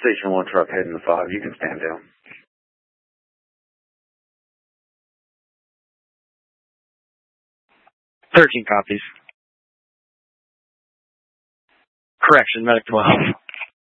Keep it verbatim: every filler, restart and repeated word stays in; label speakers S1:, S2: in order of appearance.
S1: Station one truck heading to five. You can stand down.
S2: thirteen copies. Correction, medic twelve.